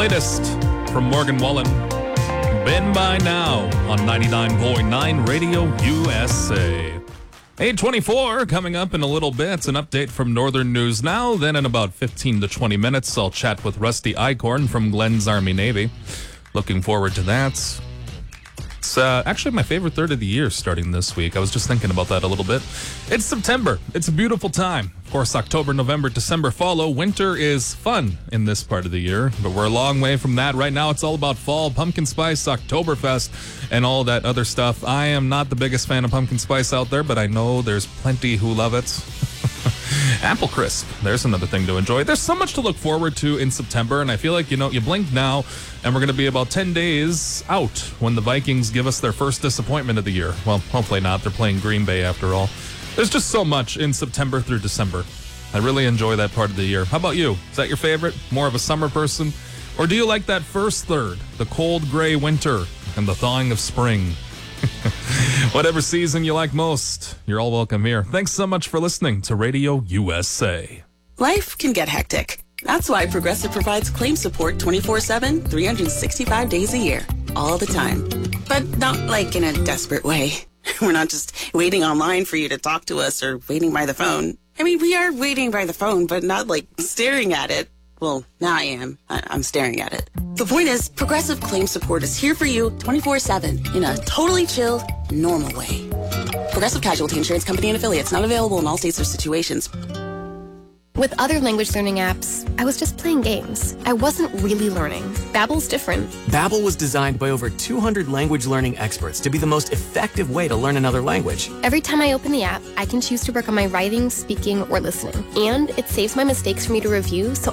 latest from Morgan Wallen. Been by now on 99.9 Radio USA. 8:24 coming up in a little bit. An update from Northern News Now. Then in about 15 to 20 minutes, I'll chat with Rusty Eichhorn from Glenn's Army Navy. Looking forward to that. It's actually my favorite third of the year starting this week. I was just thinking about that a little bit. It's September. It's a beautiful time. Of course, October, November, December follow. Winter is fun in this part of the year, but we're a long way from that. Right now, it's all about fall, pumpkin spice, Oktoberfest, and all that other stuff. I am not the biggest fan of pumpkin spice out there, but I know there's plenty who love it. Apple crisp. There's another thing to enjoy. There's so much to look forward to in September, and I feel like, you blink now, and we're going to be about 10 days out when the Vikings give us their first disappointment of the year. Well, hopefully not. They're playing Green Bay after all. There's just so much in September through December. I really enjoy that part of the year. How about you? Is that your favorite? More of a summer person? Or do you like that first third, the cold gray winter and the thawing of spring? Whatever season you like most, you're all welcome here. Thanks so much for listening to Radio USA. Life can get hectic. That's why Progressive provides claim support 24/7, 365 days a year, all the time. But not like in a desperate way. We're not just waiting online for you to talk to us or waiting by the phone. I mean, we are waiting by the phone, but not like staring at it. Well, now I am. I'm staring at it. The point is, Progressive Claim Support is here for you 24/7 in a totally chill, normal way. Progressive Casualty Insurance Company and Affiliates, not available in all states or situations. With other language learning apps, I was just playing games. I wasn't really learning. Babbel's different. Babbel was designed by over 200 language learning experts to be the most effective way to learn another language. Every time I open the app, I can choose to work on my writing, speaking, or listening. And it saves my mistakes for me to review, so